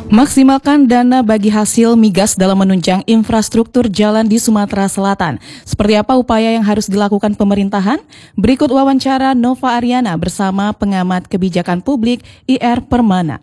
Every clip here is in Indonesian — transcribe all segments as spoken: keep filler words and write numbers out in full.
Maksimalkan dana bagi hasil migas dalam menunjang infrastruktur jalan di Sumatera Selatan. Seperti apa upaya yang harus dilakukan pemerintahan? Berikut wawancara Nova Ariana bersama pengamat kebijakan publik I R Permana.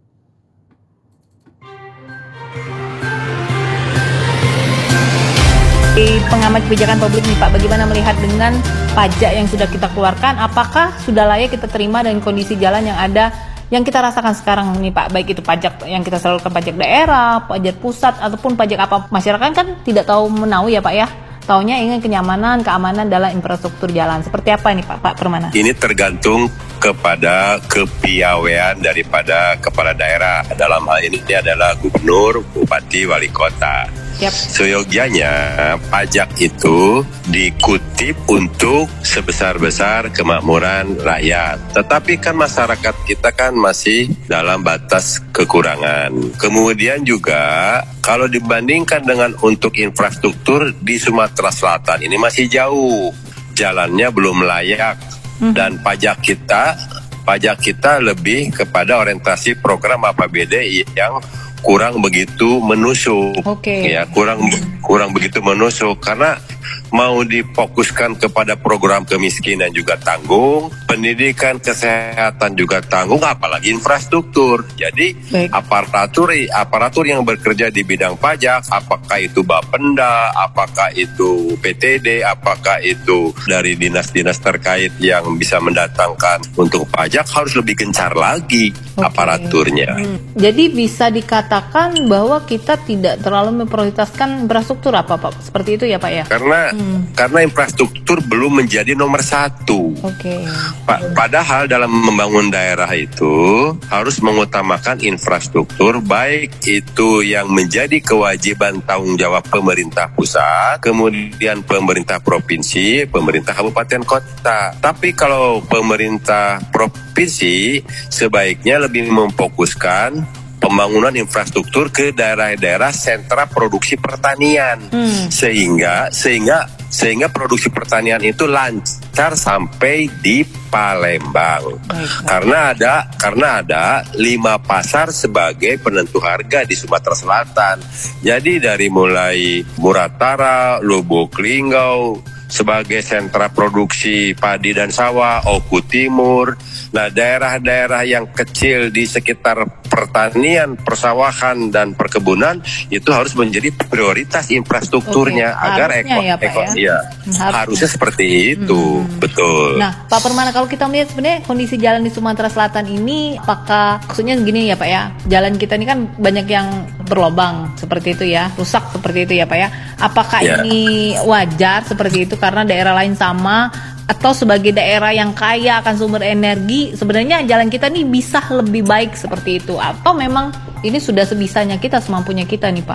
Pengamat kebijakan publik nih Pak, bagaimana melihat dengan pajak yang sudah kita keluarkan, apakah sudah layak kita terima dengan kondisi jalan yang ada, yang kita rasakan sekarang nih Pak, baik itu pajak yang kita salurkan, pajak daerah, pajak pusat, ataupun pajak apa, masyarakat kan tidak tahu menau ya Pak ya, taunya ingin kenyamanan, keamanan dalam infrastruktur jalan. Seperti apa ini Pak, Pak Permana? Ini tergantung kepada kepiawaian daripada kepala daerah. Dalam hal ini adalah gubernur, bupati, wali kota. Yep. Seyogianya pajak itu dikutip untuk sebesar-besar kemakmuran rakyat. Tetapi kan masyarakat kita kan masih dalam batas kekurangan. Kemudian juga kalau dibandingkan dengan untuk infrastruktur di Sumatera Selatan ini masih jauh. Jalannya belum layak. Mm-hmm. Dan pajak kita, pajak kita lebih kepada orientasi program A P B D yang kurang begitu menusuk, okay. ya kurang kurang begitu menusuk karena mau difokuskan kepada program kemiskinan juga tanggung, pendidikan, kesehatan juga tanggung, apalagi infrastruktur. Jadi Baik. aparatur aparatur yang bekerja di bidang pajak, apakah itu Bapenda, apakah itu P T D, apakah itu dari dinas-dinas terkait yang bisa mendatangkan untuk pajak harus lebih gencar lagi okay. aparaturnya. Hmm. Jadi bisa dikatakan bahwa kita tidak terlalu memprioritaskan infrastruktur apa Pak? Seperti itu ya Pak ya? Karena Hmm. Karena infrastruktur belum menjadi nomor satu. Okay. Pa- padahal dalam membangun daerah itu harus mengutamakan infrastruktur, baik itu yang menjadi kewajiban tanggung jawab pemerintah pusat, kemudian pemerintah provinsi, pemerintah kabupaten kota. Tapi kalau pemerintah provinsi sebaiknya lebih memfokuskan pembangunan infrastruktur ke daerah-daerah sentra produksi pertanian hmm. sehingga sehingga sehingga produksi pertanian itu lancar sampai di Palembang. Baik. Karena ada karena ada lima pasar sebagai penentu harga di Sumatera Selatan. Jadi dari mulai Muratara, Lubuk Linggau sebagai sentra produksi padi dan sawah, Oku Timur. Nah, daerah-daerah yang kecil di sekitar pertanian, persawahan dan perkebunan itu harus menjadi prioritas infrastrukturnya okay. agar eko, ya, Pak, eko, ya? ya harusnya. harusnya seperti itu, hmm. betul. Nah, Pak Permana, kalau kita melihat sebenarnya kondisi jalan di Sumatera Selatan ini, apakah maksudnya gini ya Pak ya, jalan kita ini kan banyak yang berlobang seperti itu ya, rusak seperti itu ya Pak ya. Apakah ya. ini wajar seperti itu karena daerah lain sama, atau sebagai daerah yang kaya akan sumber energi sebenarnya jalan kita nih bisa lebih baik seperti itu, atau memang ini sudah sebisanya kita, semampunya kita nih Pak?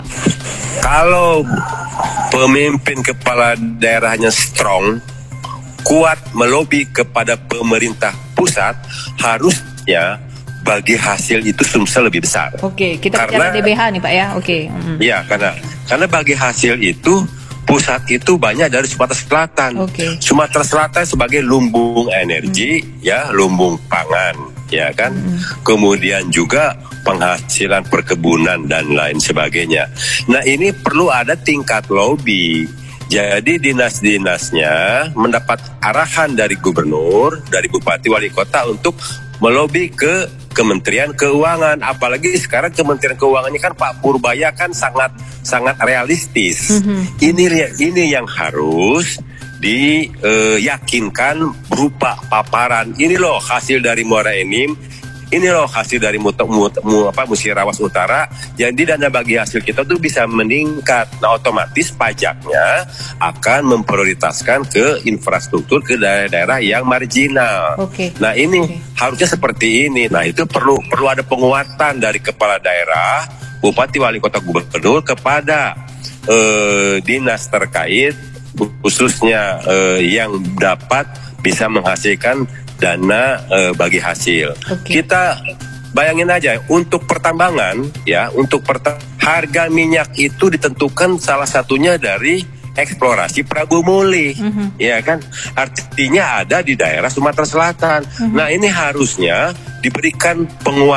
Kalau pemimpin kepala daerahnya strong, kuat melobi kepada pemerintah pusat, harusnya bagi hasil itu Sumsel lebih besar. Oke, kita karena bicara D B H nih Pak ya. Oke. Iya, mm. karena karena bagi hasil itu pusat itu banyak dari Sumatera Selatan. Okay. Sumatera Selatan sebagai lumbung energi, hmm. ya, lumbung pangan, ya kan. Hmm. Kemudian juga penghasilan perkebunan dan lain sebagainya. Nah, ini perlu ada tingkat lobby. Jadi dinas-dinasnya mendapat arahan dari gubernur, dari bupati, wali kota untuk melobi ke Kementerian Keuangan. Apalagi sekarang Kementerian Keuangannya kan Pak Purbaya kan sangat sangat realistis. Mm-hmm. Ini ini yang harus diyakinkan uh, berupa paparan. Ini loh hasil dari Muara Enim. Ini loh hasil dari muta, muta, mu, apa, Musirawas Utara. Jadi dana bagi hasil kita tuh bisa meningkat. Nah, otomatis pajaknya akan memprioritaskan ke infrastruktur ke daerah-daerah yang marginal. Okay. Nah, ini okay. harusnya seperti ini. Nah, itu perlu perlu ada penguatan dari kepala daerah, bupati, wali kota, gubernur kepada eh, dinas terkait, khususnya eh, yang dapat bisa menghasilkan dana e, bagi hasil. Okay. Kita bayangin aja untuk pertambangan ya, untuk perta- harga minyak itu ditentukan salah satunya dari eksplorasi Prabu Muli, mm-hmm. ya kan? Artinya ada di daerah Sumatera Selatan. Mm-hmm. Nah, ini harusnya diberikan penguatan